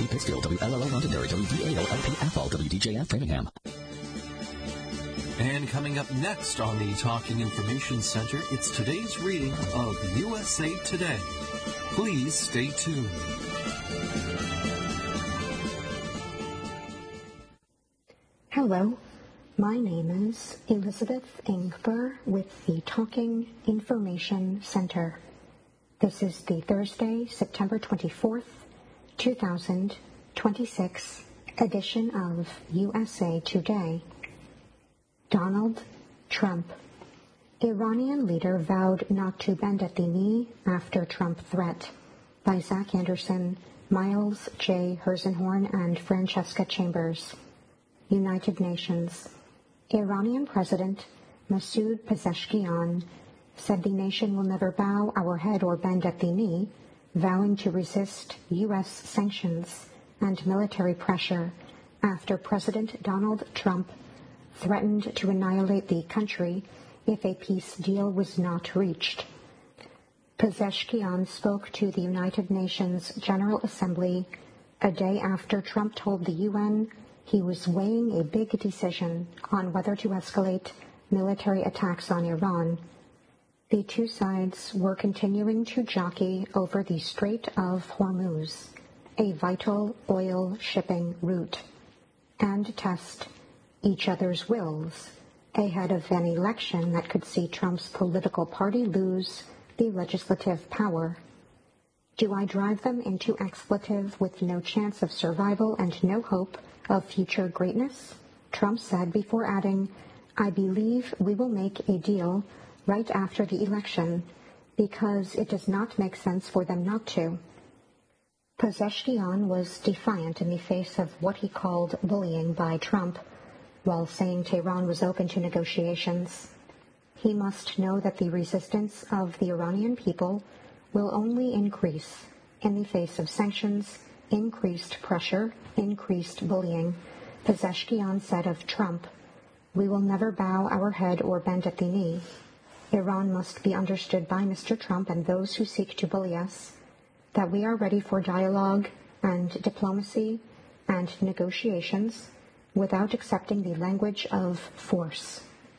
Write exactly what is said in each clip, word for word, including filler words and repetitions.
P Pittsfield, W L L O Londonderry, W D A O L P Athol, W D J F Framingham. And coming up next on the Talking Information Center, it's today's reading of U S A Today. Please stay tuned. Hello, my name is Elizabeth Ingber with the Talking Information Center. This is the Thursday, September twenty-fourth, two thousand twenty-six edition of U S A Today. Donald Trump. Iranian leader vowed not to bend at the knee after Trump threat. By Zach Anderson, Miles J. Herzenhorn, and Francesca Chambers. United Nations. Iranian President Masoud Pezeshkian said the nation will never bow our head or bend at the knee, vowing to resist U S sanctions and military pressure after President Donald Trump threatened to annihilate the country if a peace deal was not reached. Pezeshkian spoke to the United Nations General Assembly a day after Trump told the U N he was weighing a big decision on whether to escalate military attacks on Iran. The two sides were continuing to jockey over the Strait of Hormuz, a vital oil shipping route, and test each other's wills ahead of an election that could see Trump's political party lose the legislative power. Do I drive them into expletive with no chance of survival and no hope of future greatness? Trump said before adding, I believe we will make a deal right after the election because it does not make sense for them not to. Pezeshkian was defiant in the face of what he called bullying by Trump, while saying Tehran was open to negotiations. He must know that the resistance of the Iranian people will only increase in the face of sanctions, increased pressure, increased bullying. Pezeshkian said of Trump, we will never bow our head or bend at the knee. Iran must be understood by Mister Trump and those who seek to bully us that we are ready for dialogue and diplomacy and negotiations without accepting the language of force.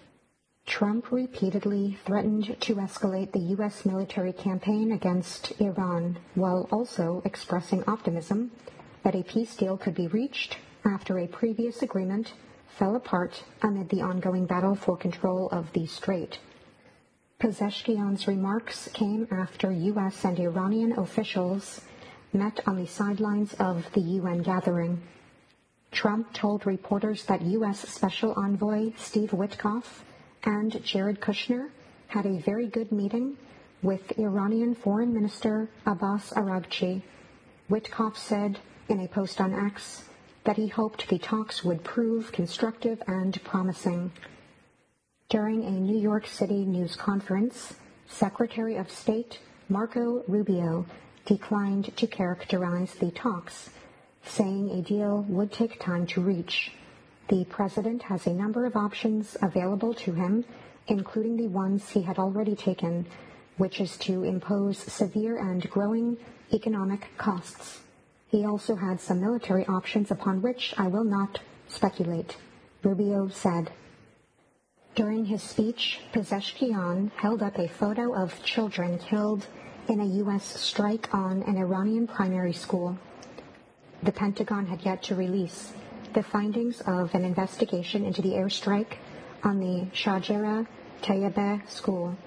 Trump repeatedly threatened to escalate the U S military campaign against Iran, while also expressing optimism that a peace deal could be reached after a previous agreement fell apart amid the ongoing battle for control of the strait. Pezeshkian's remarks came after U S and Iranian officials met on the sidelines of the U N gathering. Trump told reporters that U S Special Envoy Steve Witkoff and Jared Kushner had a very good meeting with Iranian Foreign Minister Abbas Araghchi. Witkoff said in a post on X that he hoped the talks would prove constructive and promising. During a New York City news conference, Secretary of State Marco Rubio declined to characterize the talks, saying a deal would take time to reach. The president has a number of options available to him, including the ones he had already taken, which is to impose severe and growing economic costs. He also had some military options upon which I will not speculate, Rubio said. During his speech, Pezeshkian held up a photo of children killed in a U S strike on an Iranian primary school. The Pentagon had yet to release the findings of an investigation into the airstrike on the Shajara Tayyibeh school.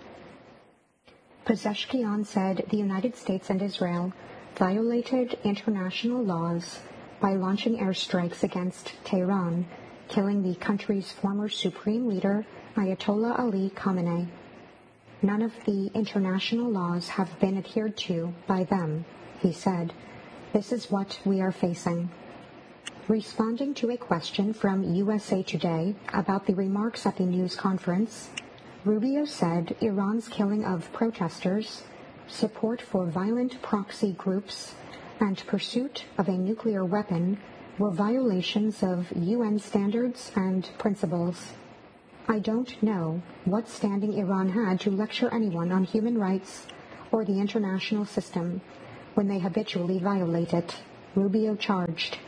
Pezeshkian said the United States and Israel violated international laws by launching airstrikes against Tehran, killing the country's former supreme leader, Ayatollah Ali Khamenei. None of the international laws have been adhered to by them, he said. This is what we are facing. Responding to a question from U S A Today about the remarks at the news conference, Rubio said Iran's killing of protesters, support for violent proxy groups, and pursuit of a nuclear weapon were violations of U N standards and principles. I don't know what standing Iran had to lecture anyone on human rights or the international system when they habitually violate it, Rubio charged.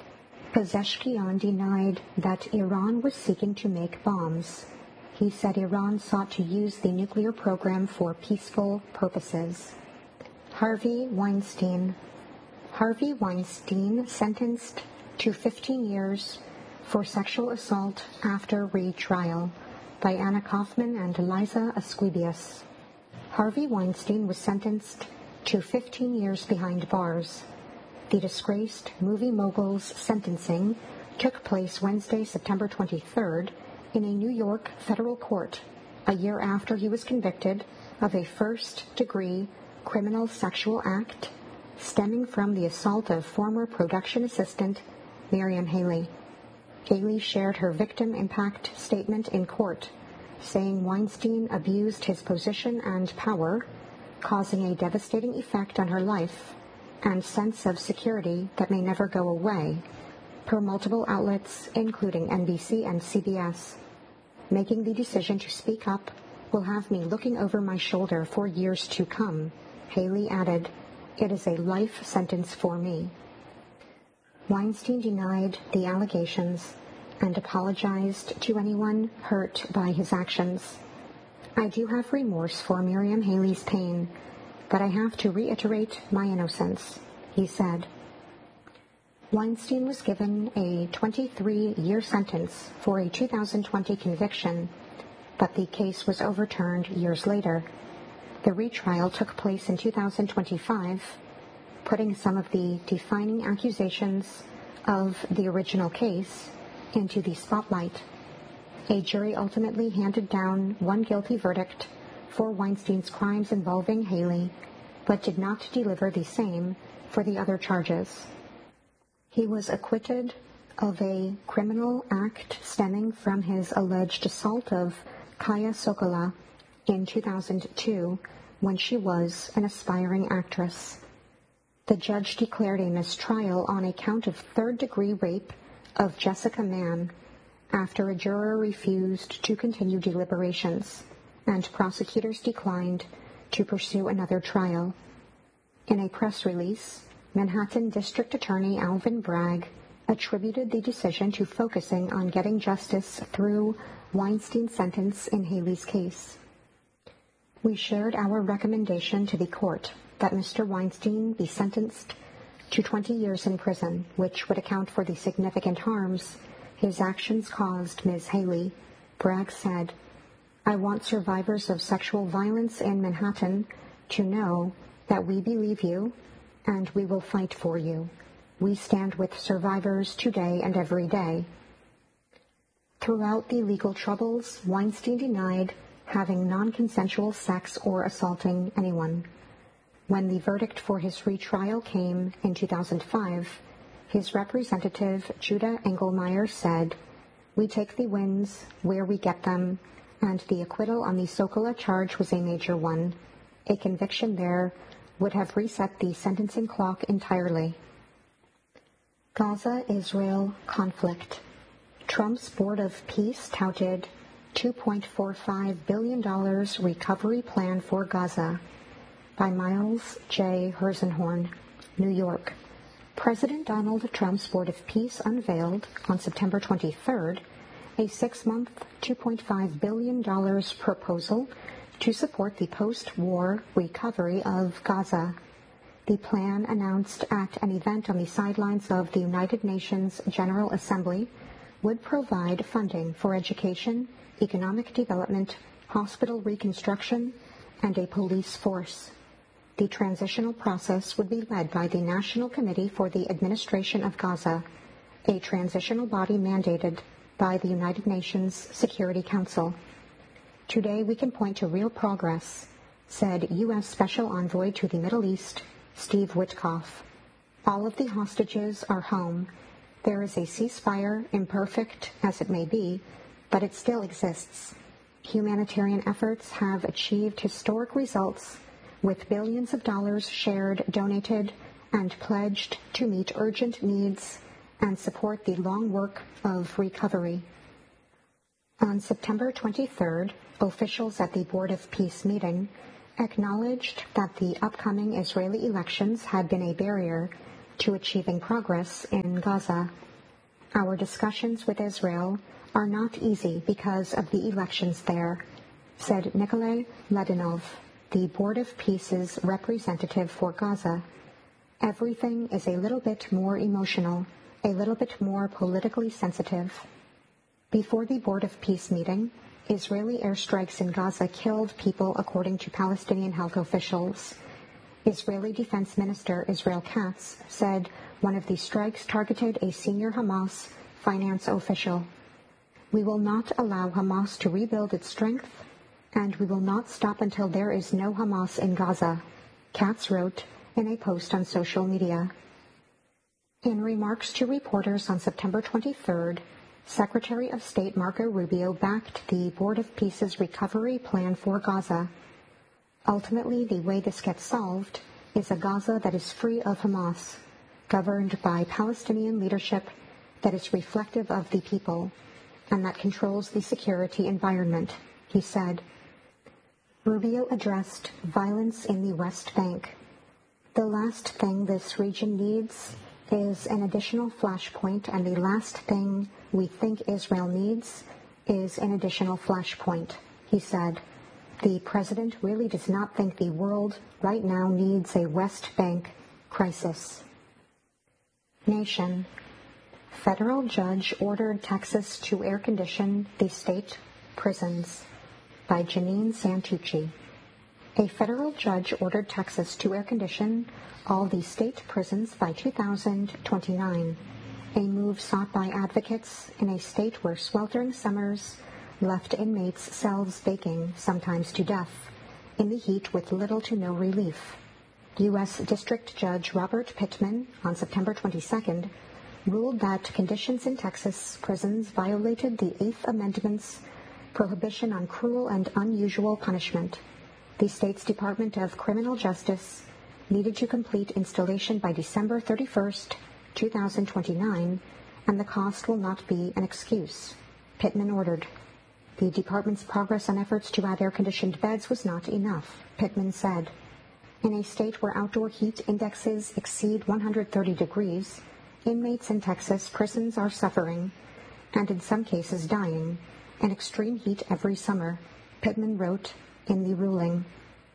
Pezeshkian denied that Iran was seeking to make bombs. He said Iran sought to use the nuclear program for peaceful purposes. Harvey Weinstein. Harvey Weinstein sentenced to fifteen years for sexual assault after retrial by Anna Kaufman and Eliza Asclepius. Harvey Weinstein was sentenced to fifteen years behind bars. The disgraced movie mogul's sentencing took place Wednesday, September twenty-third, in a New York federal court, a year after he was convicted of a first-degree criminal sexual act stemming from the assault of former production assistant Miriam Haley. Haley shared her victim impact statement in court, saying Weinstein abused his position and power, causing a devastating effect on her life and sense of security that may never go away, per multiple outlets, including N B C and C B S. Making the decision to speak up will have me looking over my shoulder for years to come, Haley added. It is a life sentence for me. Weinstein denied the allegations and apologized to anyone hurt by his actions. I do have remorse for Miriam Haley's pain, but I have to reiterate my innocence, he said. Weinstein was given a twenty-three-year sentence for a two thousand twenty conviction, but the case was overturned years later. The retrial took place in two thousand twenty-five, putting some of the defining accusations of the original case into the spotlight. A jury ultimately handed down one guilty verdict for Weinstein's crimes involving Haley, but did not deliver the same for the other charges. He was acquitted of a criminal act stemming from his alleged assault of Kaya Sokola in two thousand two, when she was an aspiring actress. The judge declared a mistrial on a count of third-degree rape of Jessica Mann after a juror refused to continue deliberations, and prosecutors declined to pursue another trial. In a press release, Manhattan District Attorney Alvin Bragg attributed the decision to focusing on getting justice through Weinstein's sentence in Haley's case. We shared our recommendation to the court that Mister Weinstein be sentenced to twenty years in prison, which would account for the significant harms his actions caused Miz Haley. Bragg said, I want survivors of sexual violence in Manhattan to know that we believe you and we will fight for you. We stand with survivors today and every day. Throughout the legal troubles, Weinstein denied having non-consensual sex or assaulting anyone. When the verdict for his retrial came in two thousand five, his representative, Judah Engelmeyer, said, we take the wins where we get them, and the acquittal on the Sokola charge was a major one. A conviction there would have reset the sentencing clock entirely. Gaza-Israel conflict. Trump's Board of Peace touted two point four five billion dollars recovery plan for Gaza. By Miles J. Herzenhorn, New York. President Donald Trump's Board of Peace unveiled on September twenty-third a six-month, two point five billion dollars proposal to support the post-war recovery of Gaza. The plan, announced at an event on the sidelines of the United Nations General Assembly, would provide funding for education, economic development, hospital reconstruction, and a police force. The transitional process would be led by the National Committee for the Administration of Gaza, a transitional body mandated by the United Nations Security Council. Today we can point to real progress, said U S Special Envoy to the Middle East, Steve Witkoff. All of the hostages are home. There is a ceasefire, imperfect as it may be, but it still exists. Humanitarian efforts have achieved historic results, with billions of dollars shared, donated, and pledged to meet urgent needs and support the long work of recovery. On September twenty-third, officials at the Board of Peace meeting acknowledged that the upcoming Israeli elections had been a barrier to achieving progress in Gaza. Our discussions with Israel are not easy because of the elections there, said Nikolai Ledinov, the Board of Peace's representative for Gaza. Everything is a little bit more emotional, a little bit more politically sensitive. Before the Board of Peace meeting, Israeli airstrikes in Gaza killed people, according to Palestinian health officials. Israeli Defense Minister Israel Katz said one of the strikes targeted a senior Hamas finance official. We will not allow Hamas to rebuild its strength, and we will not stop until there is no Hamas in Gaza, Katz wrote in a post on social media. In remarks to reporters on September twenty-third, Secretary of State Marco Rubio backed the Board of Peace's recovery plan for Gaza. Ultimately, the way this gets solved is a Gaza that is free of Hamas, governed by Palestinian leadership that is reflective of the people, and that controls the security environment, he said. Rubio addressed violence in the West Bank. The last thing this region needs is an additional flashpoint, and the last thing we think Israel needs is an additional flashpoint, he said. The president really does not think the world right now needs a West Bank crisis. Nation. Federal judge ordered Texas to air condition the state prisons, by Janine Santucci. A federal judge ordered Texas to air condition all the state prisons by two thousand twenty-nine, a move sought by advocates in a state where sweltering summers left inmates' cells baking, sometimes to death, in the heat with little to no relief. U S District Judge Robert Pittman, on September twenty-second, ruled that conditions in Texas prisons violated the Eighth Amendment's prohibition on cruel and unusual punishment. The state's Department of Criminal Justice needed to complete installation by December thirty-first, two thousand twenty-nine, and the cost will not be an excuse, Pittman ordered. The department's progress on efforts to add air-conditioned beds was not enough, Pittman said. In a state where outdoor heat indexes exceed one hundred thirty degrees, inmates in Texas prisons are suffering, and in some cases dying, in extreme heat every summer, Pittman wrote in the ruling.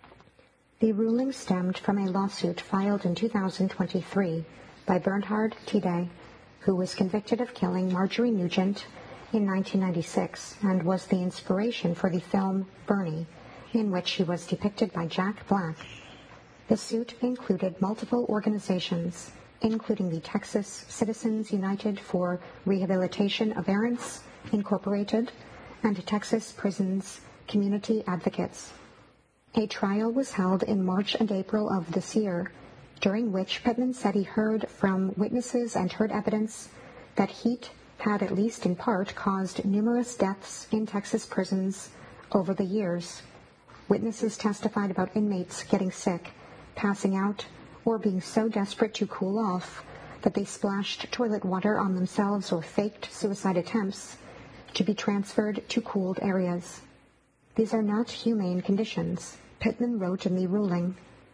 The ruling stemmed from a lawsuit filed in two thousand twenty-three by Bernhard Tide, who was convicted of killing Marjorie Nugent in nineteen ninety-six and was the inspiration for the film Bernie, in which he was depicted by Jack Black. The suit included multiple organizations, including the Texas Citizens United for Rehabilitation of Errants, Incorporated, and Texas Prisons Community Advocates. A trial was held in March and April of this year, during which Pittman said he heard from witnesses and heard evidence that heat had at least in part caused numerous deaths in Texas prisons over the years. Witnesses testified about inmates getting sick, passing out, or being so desperate to cool off that they splashed toilet water on themselves or faked suicide attempts to be transferred to cooled areas. These are not humane conditions, Pittman wrote in the ruling.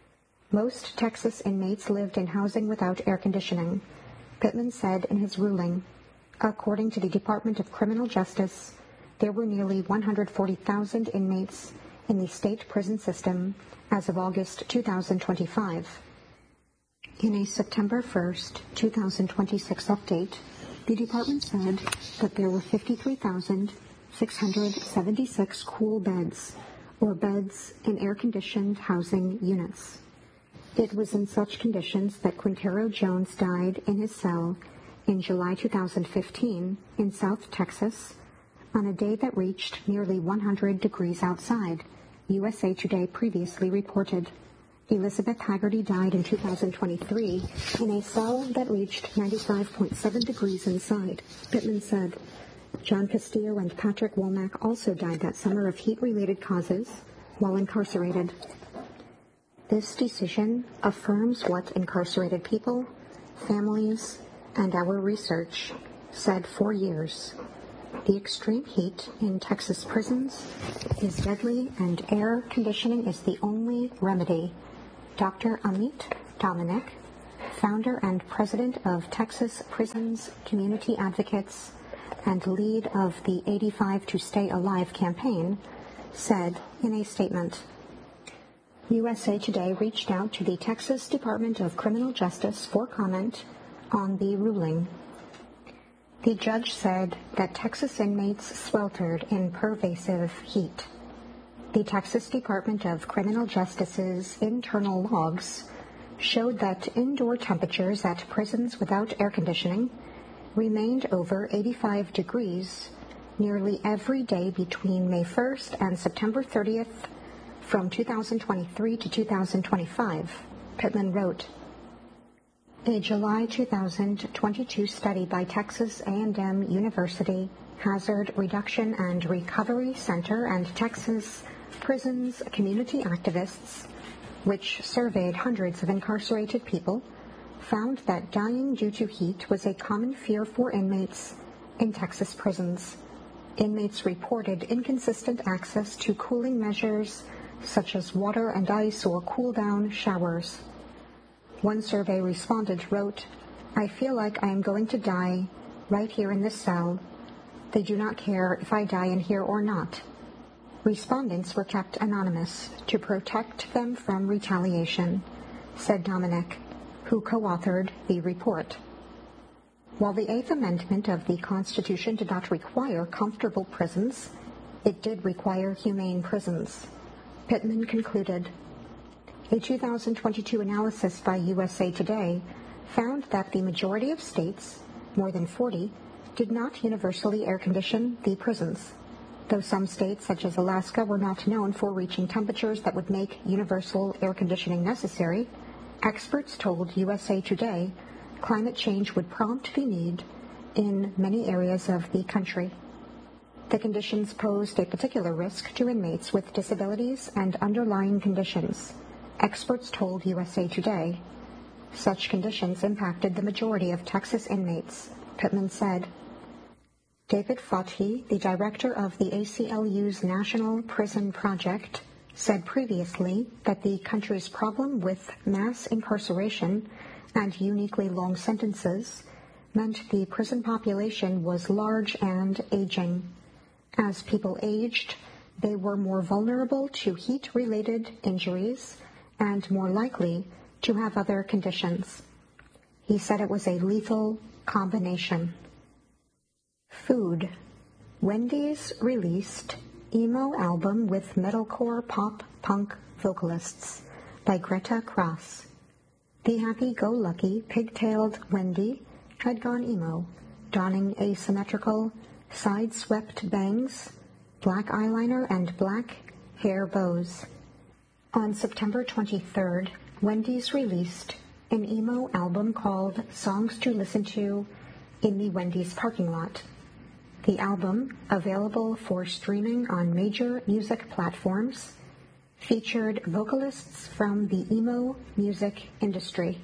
Most Texas inmates lived in housing without air conditioning, Pittman said in his ruling. According to the Department of Criminal Justice, there were nearly one hundred forty thousand inmates in the state prison system as of August two thousand twenty-five. In a September first, two thousand twenty-six update, the department said that there were fifty-three thousand six hundred seventy-six cool beds, or beds in air-conditioned housing units. It was in such conditions that Quintero Jones died in his cell in July two thousand fifteen in South Texas on a day that reached nearly one hundred degrees outside, U S A Today previously reported. Elizabeth Haggerty died in two thousand twenty-three in a cell that reached ninety-five point seven degrees inside, Pittman said. John Castillo and Patrick Womack also died that summer of heat-related causes while incarcerated. This decision affirms what incarcerated people, families, and our research said for years. The extreme heat in Texas prisons is deadly, and air conditioning is the only remedy. Doctor Amit Dominic, founder and president of Texas Prisons Community Advocates and lead of the eighty-five to Stay Alive campaign, said in a statement, U S A Today reached out to the Texas Department of Criminal Justice for comment on the ruling. The judge said that Texas inmates sweltered in pervasive heat. The Texas Department of Criminal Justice's internal logs showed that indoor temperatures at prisons without air conditioning remained over eighty-five degrees nearly every day between May first and September thirtieth from two thousand twenty-three to two thousand twenty-five, Pittman wrote. A July two thousand twenty-two study by Texas A and M University Hazard Reduction and Recovery Center and Texas Prisons Community Activists, which surveyed hundreds of incarcerated people, found that dying due to heat was a common fear for inmates in Texas prisons. Inmates reported inconsistent access to cooling measures such as water and ice or cool-down showers. One survey respondent wrote, I feel like I am going to die right here in this cell. They do not care if I die in here or not. Respondents were kept anonymous to protect them from retaliation, said Dominic, who co-authored the report. While the Eighth Amendment of the Constitution did not require comfortable prisons, it did require humane prisons. Pittman concluded. A two thousand twenty-two analysis by U S A Today found that the majority of states, more than forty, did not universally air condition the prisons. Though some states, such as Alaska, were not known for reaching temperatures that would make universal air conditioning necessary, experts told U S A Today climate change would prompt the need in many areas of the country. The conditions posed a particular risk to inmates with disabilities and underlying conditions, experts told U S A Today. Such conditions impacted the majority of Texas inmates, Pittman said. David Fothi, the director of the A C L U's National Prison Project, said previously that the country's problem with mass incarceration and uniquely long sentences meant the prison population was large and aging. As people aged, they were more vulnerable to heat-related injuries and more likely to have other conditions. He said it was a lethal combination. Food. Wendy's released emo album with metalcore pop punk vocalists by Greta Cross. The happy-go-lucky pigtailed Wendy had gone emo, donning asymmetrical, side-swept bangs, black eyeliner, and black hair bows. On September twenty-third, Wendy's released an emo album called Songs to Listen to in the Wendy's Parking Lot. The album, available for streaming on major music platforms, featured vocalists from the emo music industry.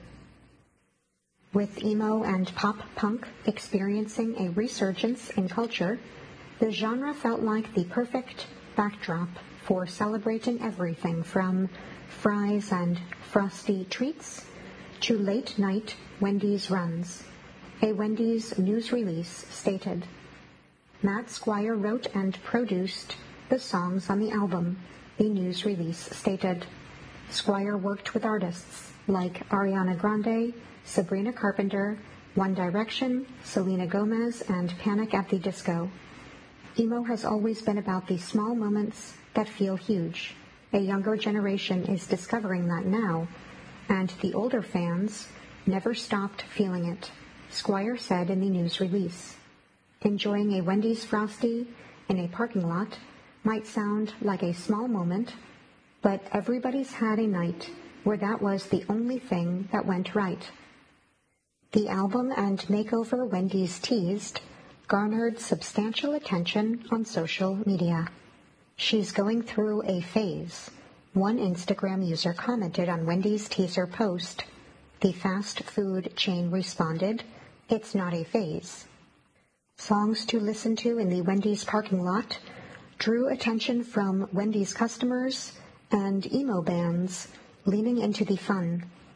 With emo and pop punk experiencing a resurgence in culture, the genre felt like the perfect backdrop for celebrating everything from fries and frosty treats to late-night Wendy's runs. A Wendy's news release stated, Matt Squire wrote and produced the songs on the album, the news release stated. Squire worked with artists like Ariana Grande, Sabrina Carpenter, One Direction, Selena Gomez, and Panic at the Disco. Emo has always been about the small moments that feel huge. A younger generation is discovering that now, and the older fans never stopped feeling it, Squire said in the news release. Enjoying a Wendy's Frosty in a parking lot might sound like a small moment, but everybody's had a night where that was the only thing that went right. The album and makeover Wendy's teased garnered substantial attention on social media. She's going through a phase, one Instagram user commented on Wendy's teaser post. The fast food chain responded, It's not a phase. Songs to Listen to in the Wendy's Parking Lot drew attention from Wendy's customers and emo bands leaning into the fun.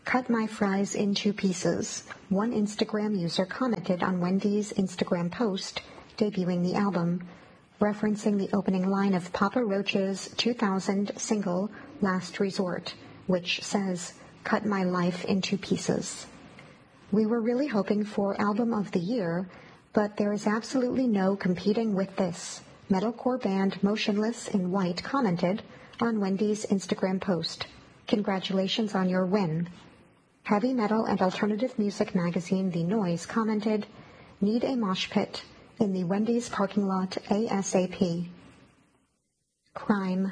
Cut my fries into pieces, one Instagram user commented on Wendy's Instagram post debuting the album, referencing the opening line of Papa Roach's two thousand single, Last Resort, which says, "Cut my life into pieces." "We were really hoping for Album of the Year, but there is absolutely no competing with this," metalcore band Motionless in White commented on Wendy's Instagram post. "Congratulations on your win." Heavy metal and alternative music magazine The Noise commented, "Need a mosh pit in the Wendy's parking lot ASAP." Crime.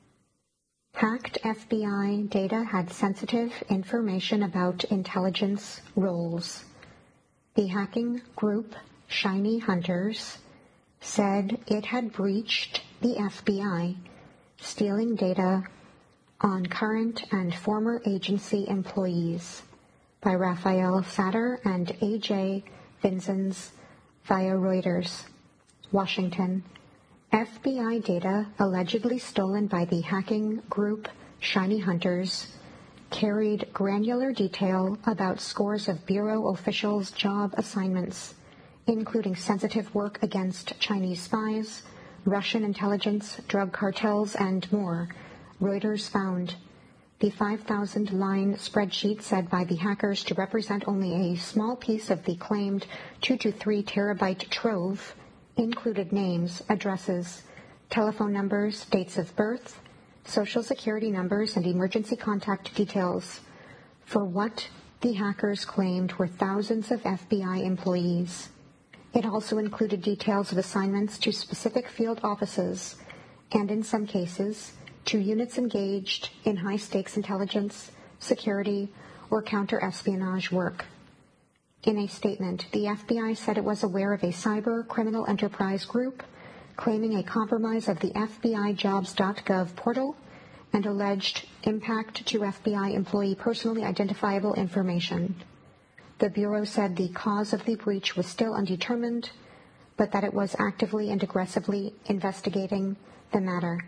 Hacked F B I data had sensitive information about intelligence roles. The hacking group Shiny Hunters said it had breached the F B I, stealing data on current and former agency employees, by Raphael Satter and A J Vinzens via Reuters. Washington. F B I data allegedly stolen by the hacking group Shiny Hunters carried granular detail about scores of Bureau officials' job assignments, including sensitive work against Chinese spies, Russian intelligence, drug cartels, and more, Reuters found. The five thousand line spreadsheet, said by the hackers to represent only a small piece of the claimed two to three terabyte trove, included names, addresses, telephone numbers, dates of birth, social security numbers, and emergency contact details for what the hackers claimed were thousands of F B I employees. It also included details of assignments to specific field offices, and in some cases, to units engaged in high-stakes intelligence, security, or counter-espionage work. In a statement, the F B I said it was aware of a cyber criminal enterprise group claiming a compromise of the F B I jobs dot gov portal and alleged impact to F B I employee personally identifiable information. The Bureau said the cause of the breach was still undetermined, but that it was actively and aggressively investigating the matter.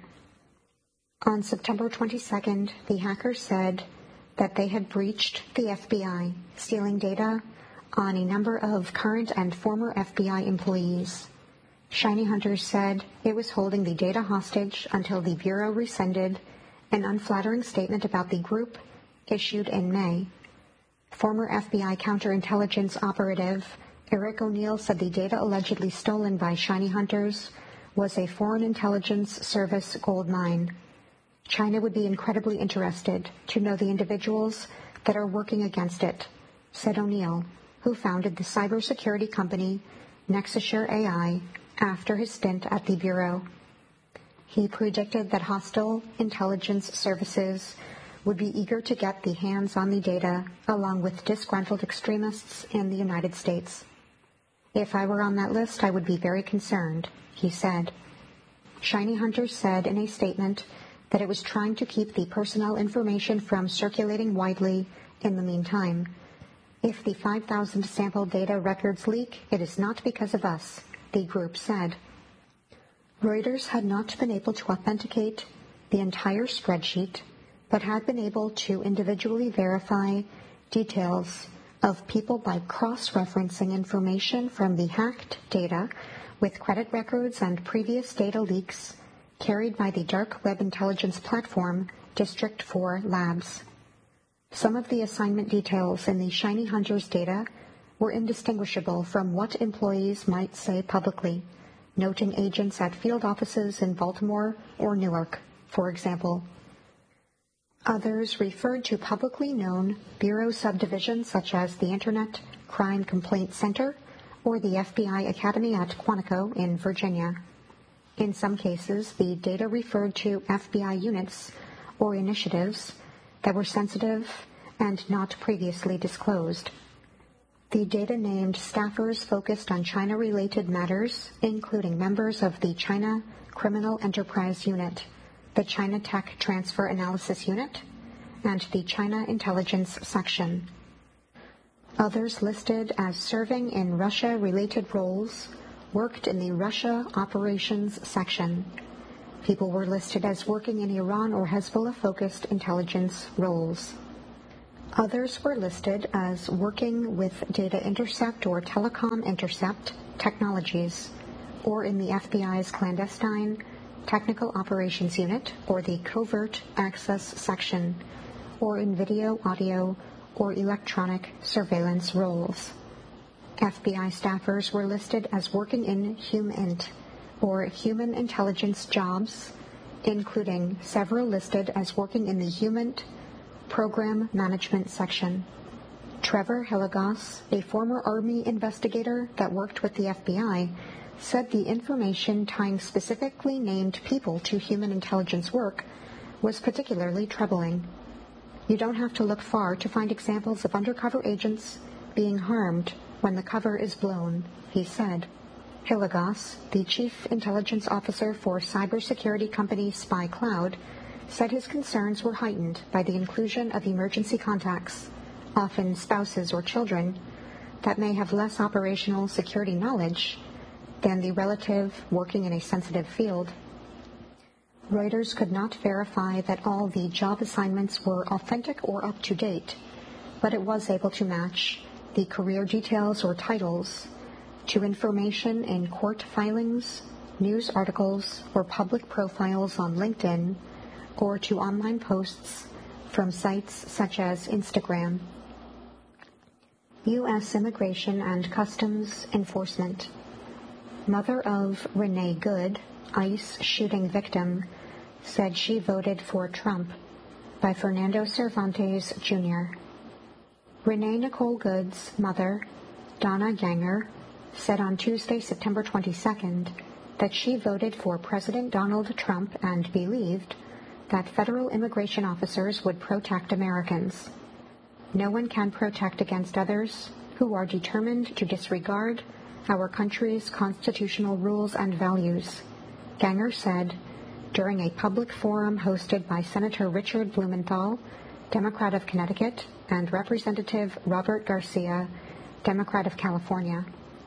On September twenty-second, the hackers said that they had breached the F B I, stealing data on a number of current and former F B I employees. Shiny Hunters said it was holding the data hostage until the Bureau rescinded an unflattering statement about the group issued in May. Former F B I counterintelligence operative Eric O'Neill said the data allegedly stolen by Shiny Hunters was a foreign intelligence service gold mine. China would be incredibly interested to know the individuals that are working against it, said O'Neill, who founded the cybersecurity company Nexushare A I after his stint at the Bureau. He predicted that hostile intelligence services would be eager to get the hands on the data, along with disgruntled extremists in the United States. "If I were on that list, I would be very concerned," he said. Shiny Hunters said in a statement that it was trying to keep the personnel information from circulating widely in the meantime. "If the five thousand sample data records leak, it is not because of us," the group said. Reuters had not been able to authenticate the entire spreadsheet, but had been able to individually verify details of people by cross-referencing information from the hacked data with credit records and previous data leaks carried by the dark web intelligence platform District four Labs. Some of the assignment details in the Shiny Hunters data were indistinguishable from what employees might say publicly, noting agents at field offices in Baltimore or Newark, for example. Others referred to publicly known Bureau subdivisions such as the Internet Crime Complaint Center or the F B I Academy at Quantico in Virginia. In some cases, the data referred to F B I units or initiatives that were sensitive and not previously disclosed. The data named staffers focused on China-related matters, including members of the China Criminal Enterprise Unit, the China Tech Transfer Analysis Unit, and the China Intelligence Section. Others listed as serving in Russia-related roles worked in the Russia Operations Section. People were listed as working in Iran or Hezbollah-focused intelligence roles. Others were listed as working with data intercept or telecom intercept technologies, or in the F B I's clandestine Technical Operations Unit, or the Covert Access Section, or in video, audio, or electronic surveillance roles. F B I staffers were listed as working in HumInt, or Human Intelligence jobs, including several listed as working in the HumInt Program Management Section. Trevor Hilligoss, a former Army investigator that worked with the F B I, said the information tying specifically named people to human intelligence work was particularly troubling. You don't have to look far to find examples of undercover agents being harmed when the cover is blown, he said. Hilligoss, the chief intelligence officer for cybersecurity company SpyCloud, said his concerns were heightened by the inclusion of emergency contacts, often spouses or children, that may have less operational security knowledge than the relative working in a sensitive field. Reuters could not verify that all the job assignments were authentic or up to date, but it was able to match the career details or titles to information in court filings, news articles, or public profiles on LinkedIn, or to online posts from sites such as Instagram. U S Immigration and Customs Enforcement. Mother of Renee Good, ICE shooting victim, said she voted for Trump, by Fernando Cervantes, Junior Renee Nicole Good's mother, Donna Ganger, said on Tuesday, September twenty-second, that she voted for President Donald Trump and believed that federal immigration officers would protect Americans. No one can protect against others who are determined to disregard our country's constitutional rules and values, Ganger said during a public forum hosted by Senator Richard Blumenthal, Democrat of Connecticut, and Representative Robert Garcia, Democrat of California.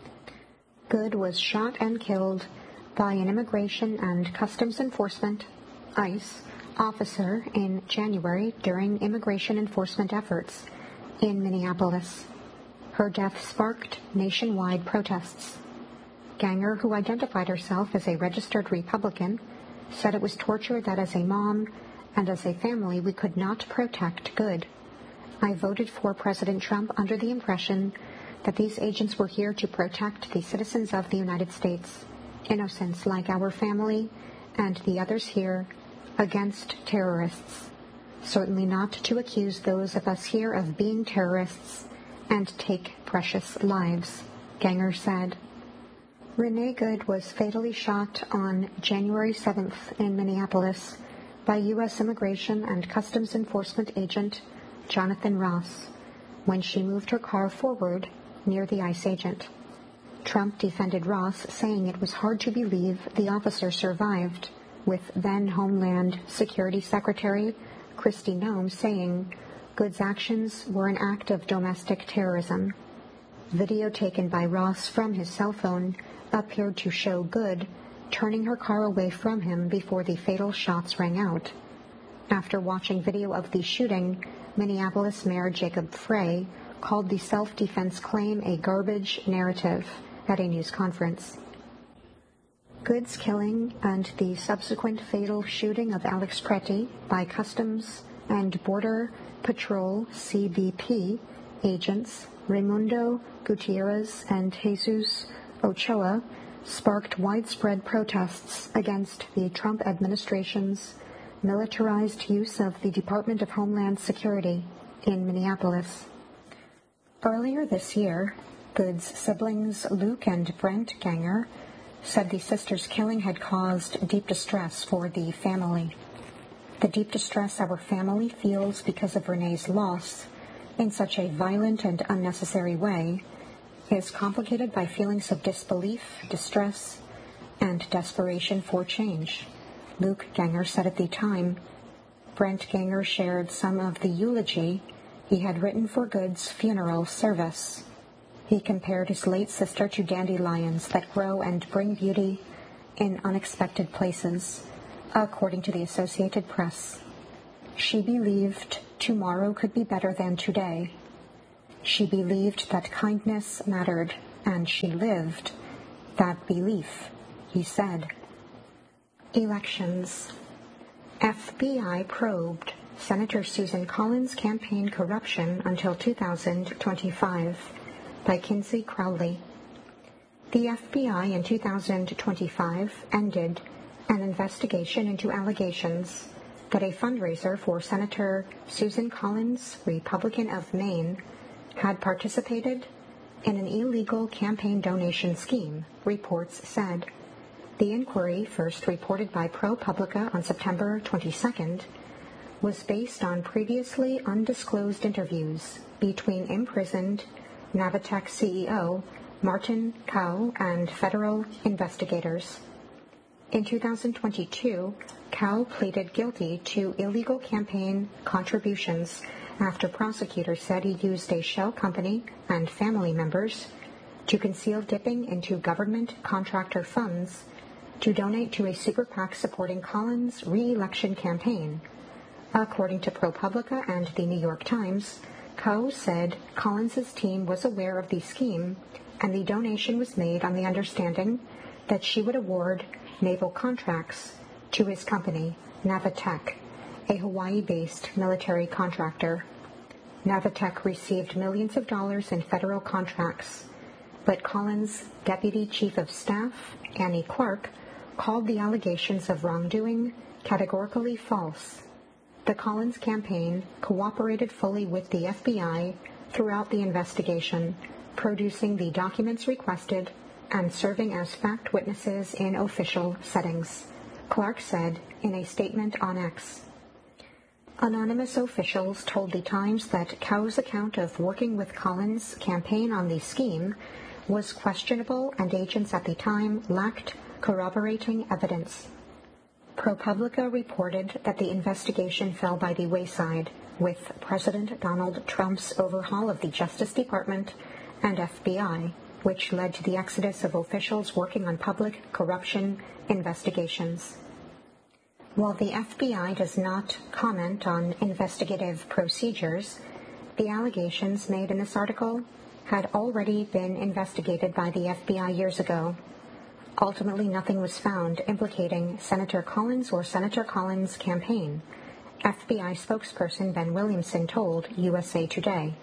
Good was shot and killed by an Immigration and Customs Enforcement, ICE, officer in January during immigration enforcement efforts in Minneapolis. Her death sparked nationwide protests. Ganger, who identified herself as a registered Republican, said it was torture that as a mom and as a family we could not protect Good. I voted for President Trump under the impression that these agents were here to protect the citizens of the United States, innocents like our family and the others here, against terrorists. Certainly not to accuse those of us here of being terrorists and take precious lives, Ganger said. Renee Good was fatally shot on January seventh in Minneapolis by U S Immigration and Customs Enforcement agent Jonathan Ross when she moved her car forward near the ICE agent. Trump defended Ross, saying it was hard to believe the officer survived, with then Homeland Security Secretary Kristi Noem saying Good's actions were an act of domestic terrorism. Video taken by Ross from his cell phone appeared to show Good turning her car away from him before the fatal shots rang out. After watching video of the shooting, Minneapolis Mayor Jacob Frey called the self-defense claim a garbage narrative at a news conference. Good's killing and the subsequent fatal shooting of Alex Preti by Customs and Border Patrol C B P agents Raimundo Gutierrez and Jesus Ochoa sparked widespread protests against the Trump administration's militarized use of the Department of Homeland Security in Minneapolis. Earlier this year, Good's siblings Luke and Brent Ganger said the sisters' killing had caused deep distress for the family. The deep distress our family feels because of Renee's loss in such a violent and unnecessary way is complicated by feelings of disbelief, distress, and desperation for change, Luke Ganger said at the time. Brent Ganger shared some of the eulogy he had written for Good's funeral service. He compared his late sister to dandelions that grow and bring beauty in unexpected places, according to the Associated Press. She believed tomorrow could be better than today. She believed that kindness mattered, and she lived that belief, he said. Elections. F B I probed Senator Susan Collins' campaign corruption until two thousand twenty-five by Kinsey Crowley. The F B I in two thousand twenty-five ended an investigation into allegations that a fundraiser for Senator Susan Collins, Republican of Maine, had participated in an illegal campaign donation scheme, reports said. The inquiry, first reported by ProPublica on September twenty-second, was based on previously undisclosed interviews between imprisoned Navitec C E O Martin Kao and federal investigators. In two thousand twenty-two, Kao pleaded guilty to illegal campaign contributions after prosecutors said he used a shell company and family members to conceal dipping into government contractor funds to donate to a super PAC supporting Collins' re-election campaign. According to ProPublica and the New York Times, Kao said Collins' team was aware of the scheme and the donation was made on the understanding that she would award naval contracts to his company, Navitec, a Hawaii-based military contractor. Navitec received millions of dollars in federal contracts, but Collins' deputy chief of staff, Annie Clark, called the allegations of wrongdoing categorically false. The Collins campaign cooperated fully with the F B I throughout the investigation, producing the documents requested and serving as fact witnesses in official settings, Clark said in a statement on X. Anonymous officials told the Times that Kao's account of working with Collins' campaign on the scheme was questionable and agents at the time lacked corroborating evidence. ProPublica reported that the investigation fell by the wayside with President Donald Trump's overhaul of the Justice Department and F B I, which led to the exodus of officials working on public corruption investigations. While the F B I does not comment on investigative procedures, the allegations made in this article had already been investigated by the F B I years ago. Ultimately, nothing was found implicating Senator Collins or Senator Collins' campaign, F B I spokesperson Ben Williamson told U S A Today.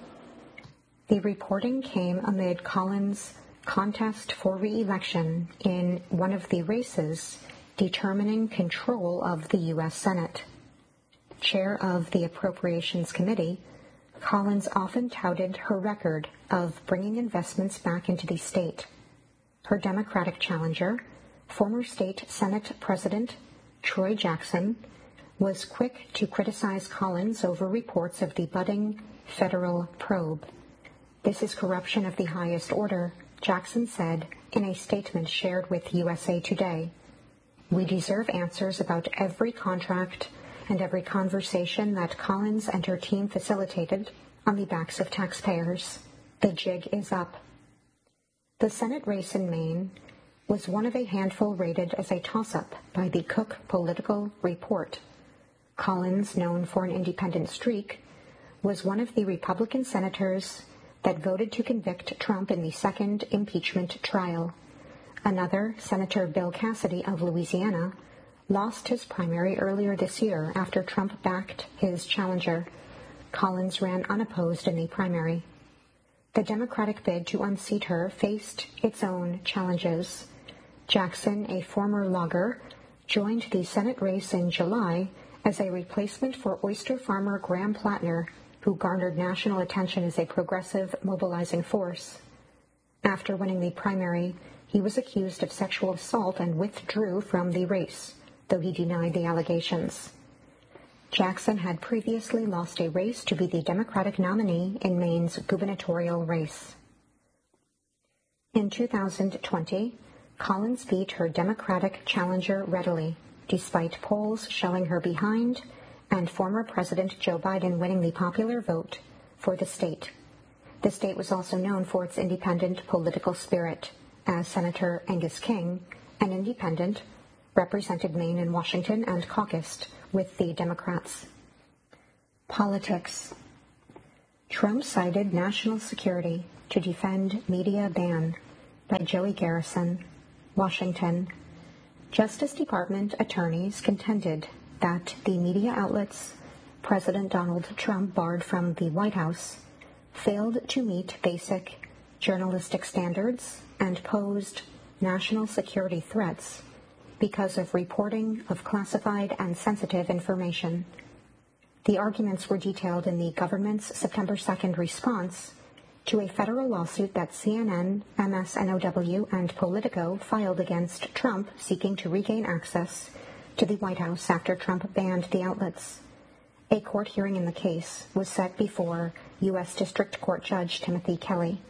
The reporting came amid Collins' contest for re-election in one of the races determining control of the U S Senate. Chair of the Appropriations Committee, Collins often touted her record of bringing investments back into the state. Her Democratic challenger, former state Senate President Troy Jackson, was quick to criticize Collins over reports of the budding federal probe. This is corruption of the highest order, Jackson said in a statement shared with U S A Today. We deserve answers about every contract and every conversation that Collins and her team facilitated on the backs of taxpayers. The jig is up. The Senate race in Maine was one of a handful rated as a toss-up by the Cook Political Report. Collins, known for an independent streak, was one of the Republican senators that voted to convict Trump in the second impeachment trial. Another, Senator Bill Cassidy of Louisiana, lost his primary earlier this year after Trump backed his challenger. Collins ran unopposed in the primary. The Democratic bid to unseat her faced its own challenges. Jackson, a former logger, joined the Senate race in July as a replacement for oyster farmer Graham Plattner, who garnered national attention as a progressive mobilizing force. After winning the primary, he was accused of sexual assault and withdrew from the race, though he denied the allegations. Jackson had previously lost a race to be the Democratic nominee in Maine's gubernatorial race. In two thousand twenty, Collins beat her Democratic challenger readily, despite polls showing her behind and former President Joe Biden winning the popular vote for the state. The state was also known for its independent political spirit, as Senator Angus King, an independent, represented Maine and Washington and caucused with the Democrats. Politics. Trump cited national security to defend media ban by Joey Garrison, Washington. Justice Department attorneys contended that the media outlets President Donald Trump barred from the White House failed to meet basic journalistic standards and posed national security threats because of reporting of classified and sensitive information. The arguments were detailed in the government's September second response to a federal lawsuit that C N N, M S N O W, and Politico filed against Trump seeking to regain access to the White House after Trump banned the outlets. A court hearing in the case was set before U S District Court Judge Timothy Kelly.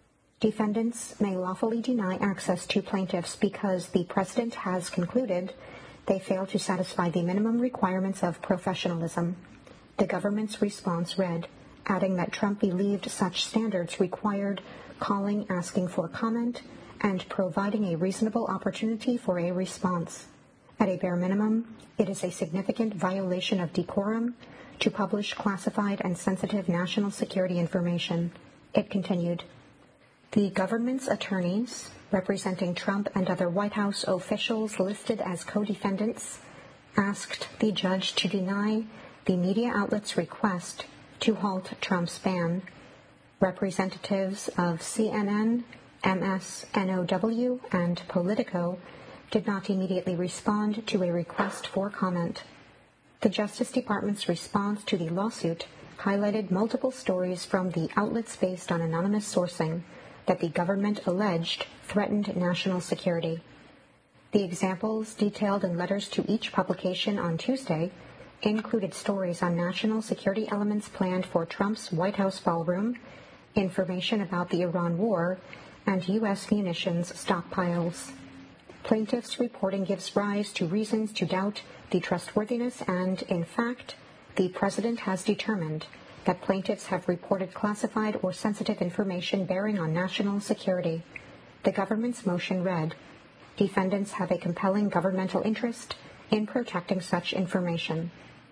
Defendants may lawfully deny access to plaintiffs because the president has concluded they fail to satisfy the minimum requirements of professionalism. The government's response read, adding that Trump believed such standards required calling, asking for comment, and providing a reasonable opportunity for a response. At a bare minimum, it is a significant violation of decorum to publish classified and sensitive national security information. It continued. The government's attorneys, representing Trump and other White House officials listed as co-defendants, asked the judge to deny the media outlet's request to halt Trump's ban. Representatives of C N N, M S N O W, and Politico did not immediately respond to a request for comment. The Justice Department's response to the lawsuit highlighted multiple stories from the outlets based on anonymous sourcing that the government alleged threatened national security. The examples detailed in letters to each publication on Tuesday included stories on national security elements planned for Trump's White House ballroom, information about the Iran war, and U S munitions stockpiles. Plaintiffs' reporting gives rise to reasons to doubt the trustworthiness and, in fact, the president has determined that plaintiffs have reported classified or sensitive information bearing on national security. The government's motion read, defendants have a compelling governmental interest in protecting such information.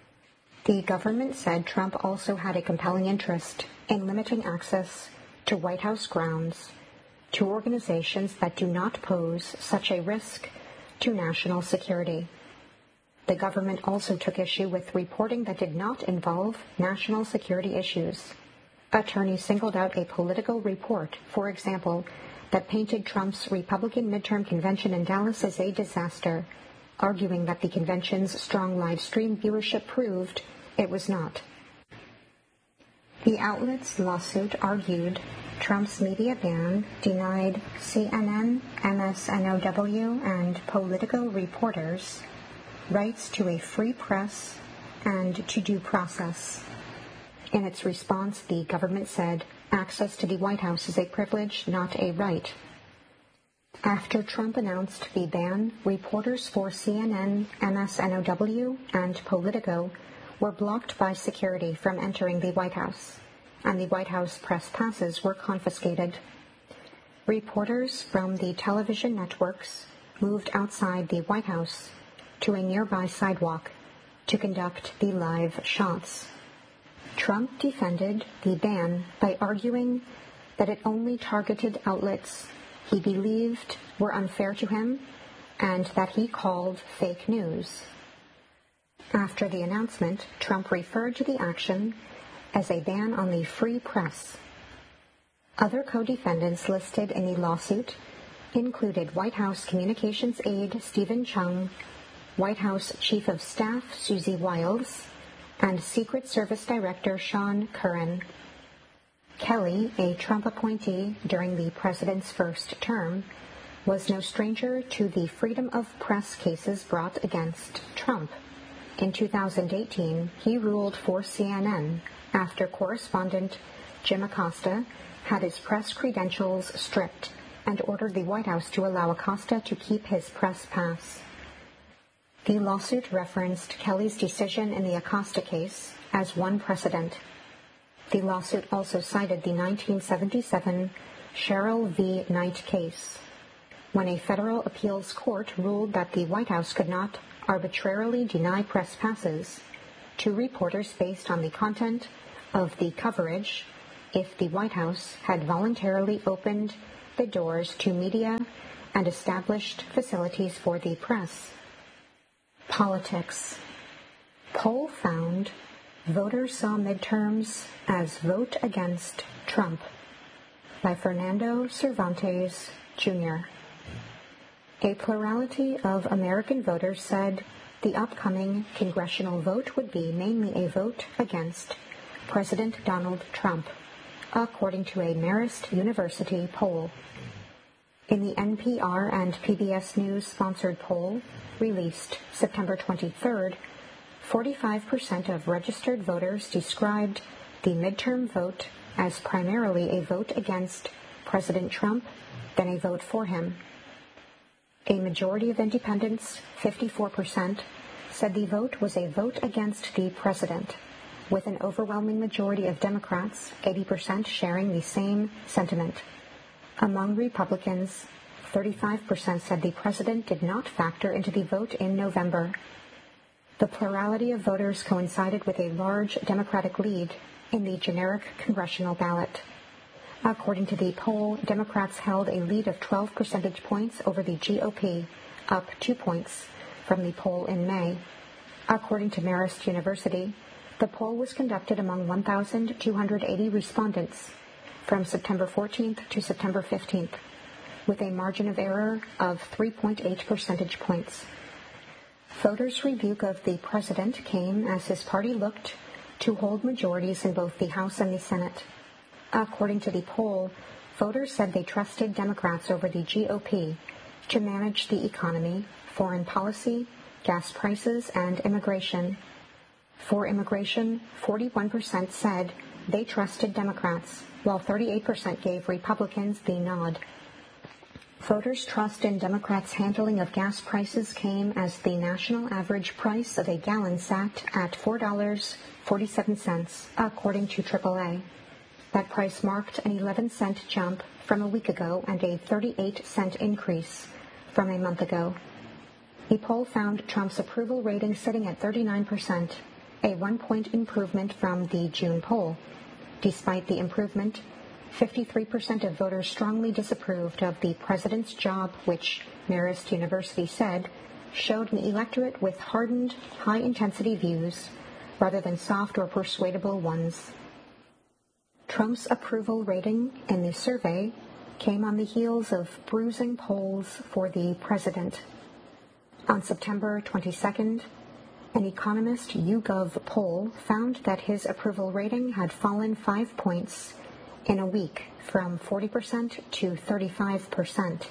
The government said Trump also had a compelling interest in limiting access to White House grounds to organizations that do not pose such a risk to national security. The government also took issue with reporting that did not involve national security issues. Attorneys singled out a Politico report, for example, that painted Trump's Republican midterm convention in Dallas as a disaster, arguing that the convention's strong live stream viewership proved it was not. The outlet's lawsuit argued Trump's media ban denied C N N, M S N O W, and Politico reporters rights to a free press and to due process. In its response, the government said access to the White House is a privilege, not a right. After Trump announced the ban, reporters for C N N, M S N O W, and Politico were blocked by security from entering the White House, and the White House press passes were confiscated. Reporters from the television networks moved outside the White House to a nearby sidewalk to conduct the live shots. Trump defended the ban by arguing that it only targeted outlets he believed were unfair to him and that he called fake news. After the announcement, Trump referred to the action as a ban on the free press. Other co-defendants listed in the lawsuit included White House communications aide Stephen Chung, White House Chief of Staff Susie Wiles, and Secret Service Director Sean Curran. Kelly, a Trump appointee during the president's first term, was no stranger to the freedom of press cases brought against Trump. In two thousand eighteen, he ruled for C N N after correspondent Jim Acosta had his press credentials stripped and ordered the White House to allow Acosta to keep his press pass. The lawsuit referenced Kelly's decision in the Acosta case as one precedent. The lawsuit also cited the nineteen seventy-seven Sherrill v. Knight case, when a federal appeals court ruled that the White House could not arbitrarily deny press passes to reporters based on the content of the coverage if the White House had voluntarily opened the doors to media and established facilities for the press. Politics. Poll found voters saw midterms as vote against Trump, by Fernando Cervantes, Junior A plurality of American voters said the upcoming congressional vote would be mainly a vote against President Donald Trump, according to a Marist University poll. In the N P R and P B S News-sponsored poll, released September twenty-third, forty-five percent of registered voters described the midterm vote as primarily a vote against President Trump than a vote for him. A majority of independents, fifty-four percent, said the vote was a vote against the president, with an overwhelming majority of Democrats, eighty percent, sharing the same sentiment. Among Republicans, thirty-five percent said the president did not factor into the vote in November. The plurality of voters coincided with a large Democratic lead in the generic congressional ballot. According to the poll, Democrats held a lead of twelve percentage points over the G O P, up two points from the poll in May. According to Marist University, the poll was conducted among one thousand two hundred eighty respondents from September fourteenth to September fifteenth, with a margin of error of three point eight percentage points. Voters' rebuke of the president came as his party looked to hold majorities in both the House and the Senate. According to the poll, voters said they trusted Democrats over the G O P to manage the economy, foreign policy, gas prices, and immigration. For immigration, forty-one percent said they trusted Democrats, while thirty-eight percent gave Republicans the nod. Voters' trust in Democrats' handling of gas prices came as the national average price of a gallon sat at four dollars and forty-seven cents, according to triple A. That price marked an eleven cent jump from a week ago and a thirty-eight cent increase from a month ago. The poll found Trump's approval rating sitting at thirty-nine percent, a one-point improvement from the June poll. Despite the improvement, fifty-three percent of voters strongly disapproved of the president's job, which Marist University said showed an electorate with hardened, high-intensity views rather than soft or persuadable ones. Trump's approval rating in the survey came on the heels of bruising polls for the president. On September twenty-second, an Economist YouGov poll found that his approval rating had fallen five points in a week, from forty percent to thirty-five percent.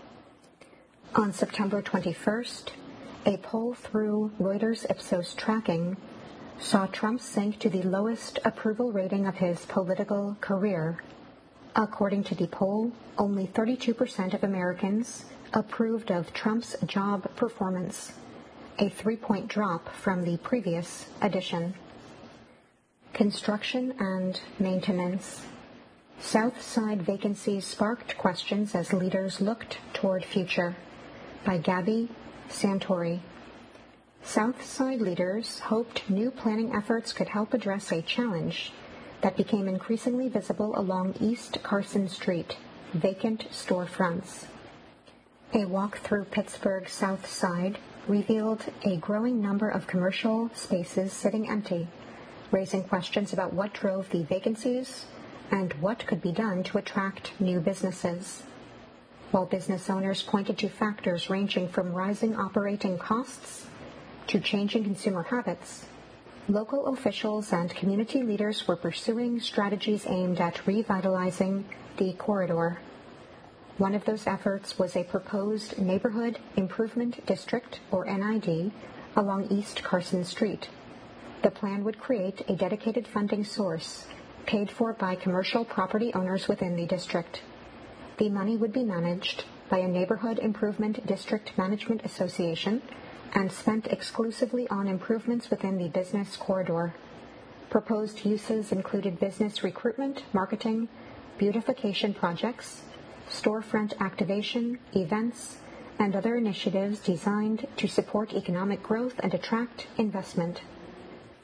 On September twenty-first, a poll through Reuters Ipsos tracking saw Trump sink to the lowest approval rating of his political career. According to the poll, only thirty-two percent of Americans approved of Trump's job performance, a three-point drop from the previous edition. Construction and maintenance. South Side vacancies sparked questions as leaders looked toward future, by Gabby Santori. South Side leaders hoped new planning efforts could help address a challenge that became increasingly visible along East Carson Street, vacant storefronts. A walk through Pittsburgh's South Side revealed a growing number of commercial spaces sitting empty, raising questions about what drove the vacancies and what could be done to attract new businesses. While business owners pointed to factors ranging from rising operating costs to changing consumer habits, local officials and community leaders were pursuing strategies aimed at revitalizing the corridor. One of those efforts was a proposed Neighborhood Improvement District, or N I D, along East Carson Street. The plan would create a dedicated funding source paid for by commercial property owners within the district. The money would be managed by a Neighborhood Improvement District Management Association and spent exclusively on improvements within the business corridor. Proposed uses included business recruitment, marketing, beautification projects, storefront activation, events, and other initiatives designed to support economic growth and attract investment.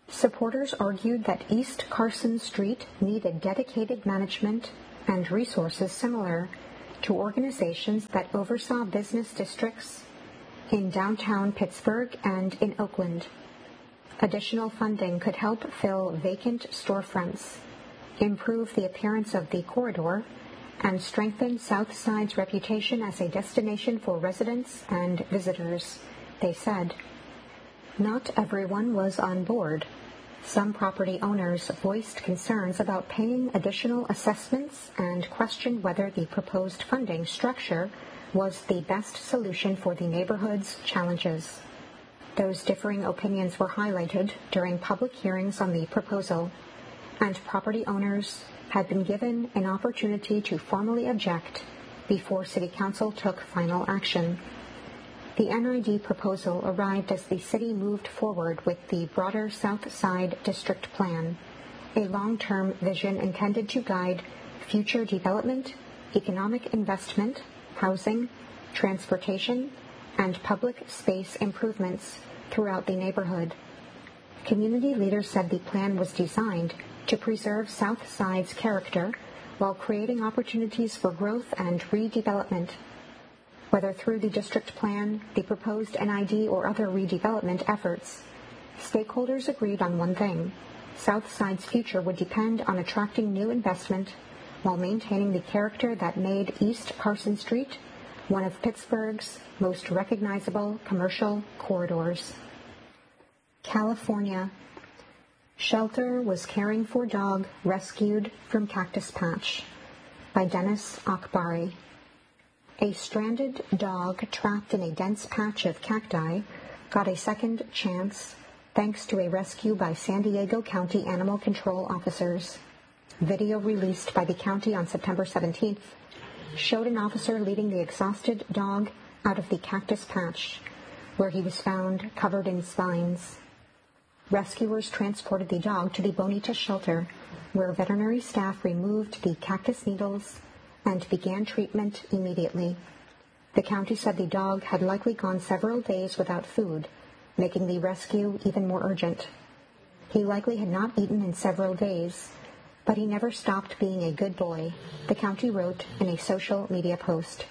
Supporters argued that East Carson Street needed dedicated management and resources similar to organizations that oversaw business districts in downtown Pittsburgh and in Oakland. Additional funding could help fill vacant storefronts, improve the appearance of the corridor, and strengthen Southside's reputation as a destination for residents and visitors, they said. Not everyone was on board. Some property owners voiced concerns about paying additional assessments and questioned whether the proposed funding structure was the best solution for the neighborhood's challenges. Those differing opinions were highlighted during public hearings on the proposal, and property owners had been given an opportunity to formally object before City Council took final action. The N I D proposal arrived as the city moved forward with the broader South Side District Plan, a long-term vision intended to guide future development, economic investment, housing, transportation, and public space improvements throughout the neighborhood. Community leaders said the plan was designed to preserve South Side's character while creating opportunities for growth and redevelopment. Whether through the district plan, the proposed N I D, or other redevelopment efforts, stakeholders agreed on one thing: South Side's future would depend on attracting new investment while maintaining the character that made East Carson Street one of Pittsburgh's most recognizable commercial corridors. California. Shelter was caring for dog rescued from cactus patch by Dennis Akbari. A stranded dog trapped in a dense patch of cacti got a second chance thanks to a rescue by San Diego County Animal Control officers. Video released by the county on September seventeenth showed an officer leading the exhausted dog out of the cactus patch, where he was found covered in spines. Rescuers transported the dog to the Bonita shelter, where veterinary staff removed the cactus needles and began treatment immediately. The county said the dog had likely gone several days without food, making the rescue even more urgent. He likely had not eaten in several days, but he never stopped being a good boy, the county wrote in a social media post.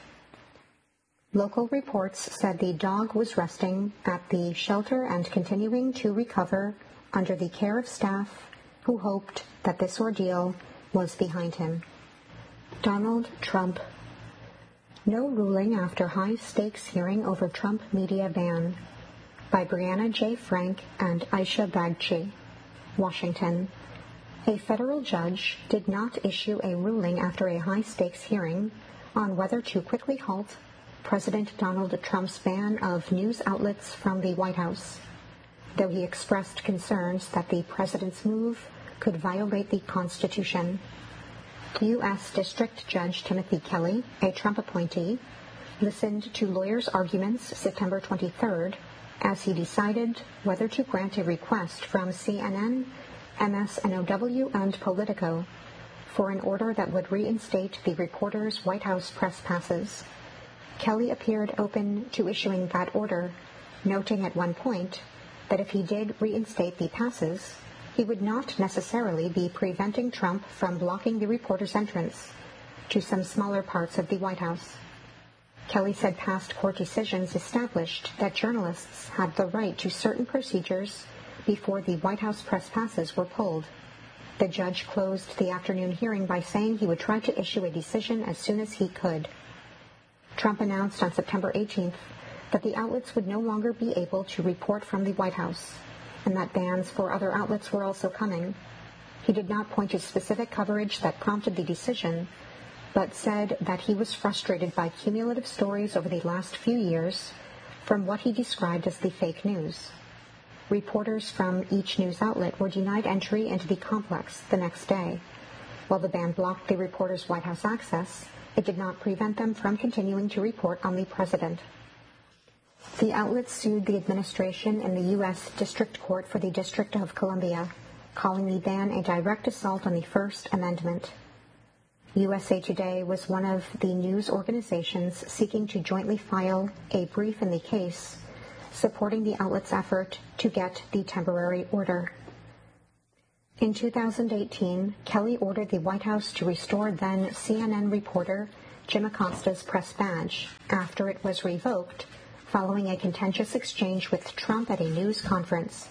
Local reports said the dog was resting at the shelter and continuing to recover under the care of staff who hoped that this ordeal was behind him. Donald Trump. No ruling after high-stakes hearing over Trump media ban by Brianna J. Frank and Aisha Bagchi, Washington. A federal judge did not issue a ruling after a high-stakes hearing on whether to quickly halt President Donald Trump's ban of news outlets from the White House, though he expressed concerns that the president's move could violate the Constitution. U S District Judge Timothy Kelly, a Trump appointee, listened to lawyers' arguments September twenty-third as he decided whether to grant a request from C N N, M S N O W, and Politico for an order that would reinstate the reporters' White House press passes. Kelly appeared open to issuing that order, noting at one point that if he did reinstate the passes, he would not necessarily be preventing Trump from blocking the reporters' entrance to some smaller parts of the White House. Kelly said past court decisions established that journalists had the right to certain procedures before the White House press passes were pulled. The judge closed the afternoon hearing by saying he would try to issue a decision as soon as he could. Trump announced on September eighteenth that the outlets would no longer be able to report from the White House, and that bans for other outlets were also coming. He did not point to specific coverage that prompted the decision, but said that he was frustrated by cumulative stories over the last few years from what he described as the fake news. Reporters from each news outlet were denied entry into the complex the next day. While the ban blocked the reporters' White House access, it did not prevent them from continuing to report on the president. The outlets sued the administration in the U S District Court for the District of Columbia, calling the ban a direct assault on the First Amendment. U S A Today was one of the news organizations seeking to jointly file a brief in the case, supporting the outlet's effort to get the temporary order. In two thousand eighteen, Kelly ordered the White House to restore then C N N reporter Jim Acosta's press badge after it was revoked following a contentious exchange with Trump at a news conference.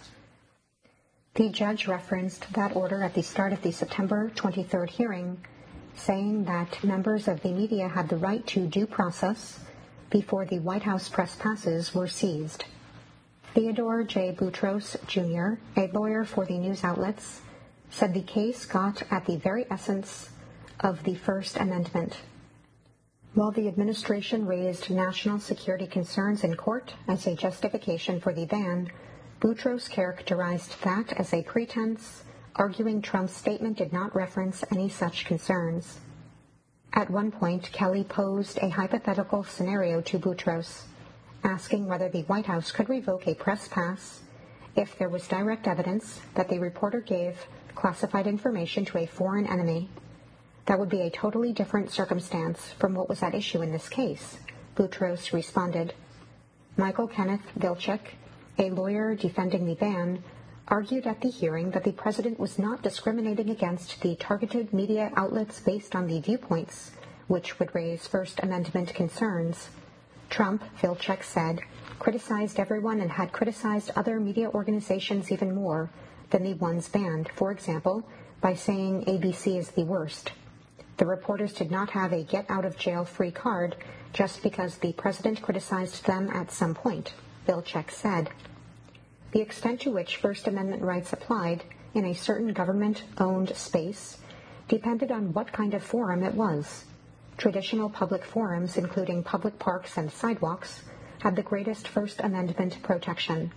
The judge referenced that order at the start of the September twenty-third hearing, saying that members of the media had the right to due process before the White House press passes were seized. Theodore J. Boutros, Junior, a lawyer for the news outlets, said the case got at the very essence of the First Amendment. While the administration raised national security concerns in court as a justification for the ban, Boutros characterized that as a pretense, arguing Trump's statement did not reference any such concerns. At one point, Kelly posed a hypothetical scenario to Boutros, asking whether the White House could revoke a press pass if there was direct evidence that the reporter gave classified information to a foreign enemy. That would be a totally different circumstance from what was at issue in this case, Boutros responded. Michael Kenneth Vilcek, a lawyer defending the ban, argued at the hearing that the president was not discriminating against the targeted media outlets based on the viewpoints, which would raise First Amendment concerns. Trump, Vilcek said, criticized everyone and had criticized other media organizations even more than the ones banned, for example, by saying A B C is the worst. The reporters did not have a get-out-of-jail-free card just because the president criticized them at some point, Vilcek said. The extent to which First Amendment rights applied in a certain government-owned space depended on what kind of forum it was. Traditional public forums, including public parks and sidewalks, had the greatest First Amendment protection.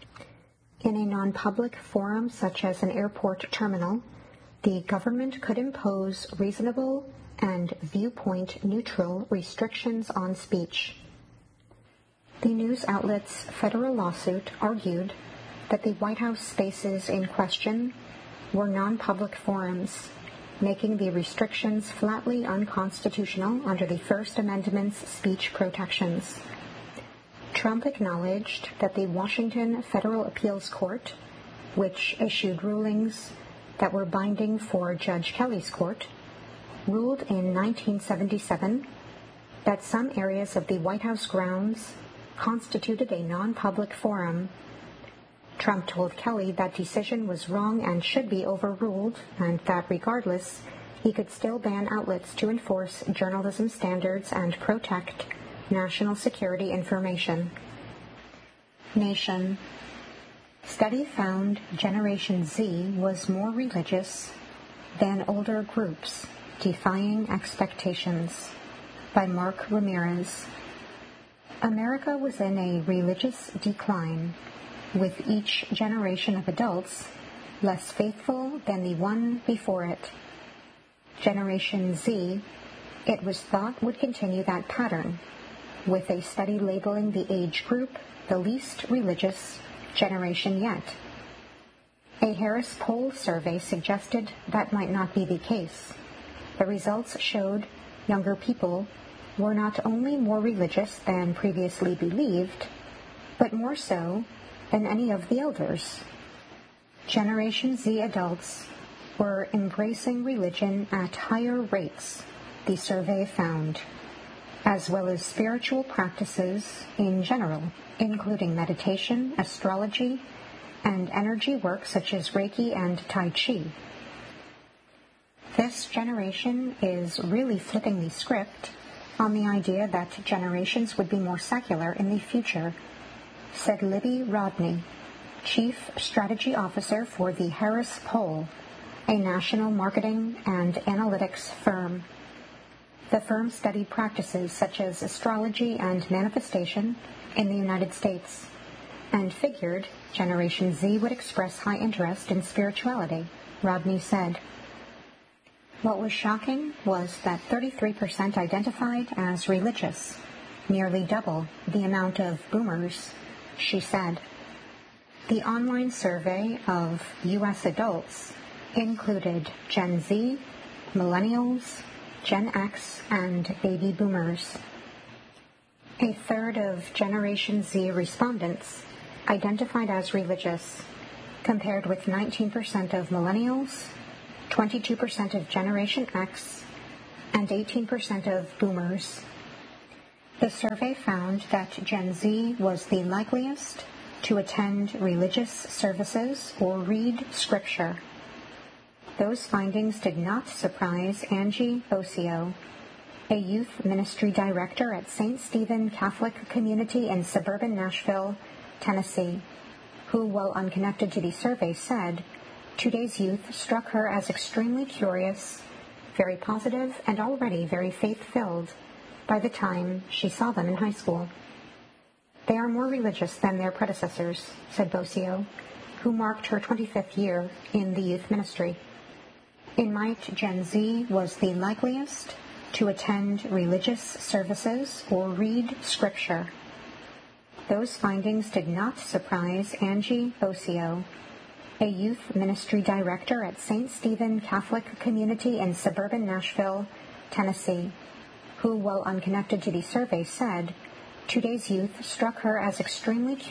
In a non-public forum such as an airport terminal, the government could impose reasonable and viewpoint-neutral restrictions on speech. The news outlet's federal lawsuit argued that the White House spaces in question were non-public forums, making the restrictions flatly unconstitutional under the First Amendment's speech protections. Trump acknowledged that the Washington Federal Appeals Court, which issued rulings that were binding for Judge Kelly's court, ruled in nineteen seventy-seven that some areas of the White House grounds constituted a non-public forum. Trump told Kelly that decision was wrong and should be overruled, and that regardless, he could still ban outlets to enforce journalism standards and protect national security information. Nation. Study found Generation Z was more religious than older groups, defying expectations, by Mark Ramirez. America was in a religious decline, with each generation of adults less faithful than the one before it. Generation Z, it was thought, would continue that pattern, with a study labeling the age group the least religious generation yet. A Harris Poll survey suggested that might not be the case. The results showed younger people were not only more religious than previously believed, but more so than any of the elders. Generation Z adults were embracing religion at higher rates, the survey found, as well as spiritual practices in general, including meditation, astrology, and energy work such as Reiki and Tai Chi. This generation is really flipping the script on the idea that generations would be more secular in the future, said Libby Rodney, Chief Strategy Officer for the Harris Poll, a national marketing and analytics firm. The firm studied practices such as astrology and manifestation in the United States, and figured Generation Z would express high interest in spirituality, Rodney said. What was shocking was that thirty-three percent identified as religious, nearly double the amount of boomers, she said. The online survey of U S adults included Gen Z, millennials, Gen X, and baby boomers. A third of Generation Z respondents identified as religious, compared with nineteen percent of millennials, twenty-two percent of Generation X, and eighteen percent of boomers. The survey found that Gen Z was the likeliest to attend religious services or read scripture. Those findings did not surprise Angie Bosio, a youth ministry director at Saint Stephen Catholic Community in suburban Nashville, Tennessee, who, while unconnected to the survey, said today's youth struck her as extremely curious, very positive, and already very faith-filled by the time she saw them in high school. They are more religious than their predecessors, said Bosio, who marked her twenty-fifth year in the youth ministry. In might, Gen Z was the likeliest to attend religious services or read scripture. Those findings did not surprise Angie Bosio, a youth ministry director at Saint Stephen Catholic Community in suburban Nashville, Tennessee, who, while unconnected to the survey, said today's youth struck her as extremely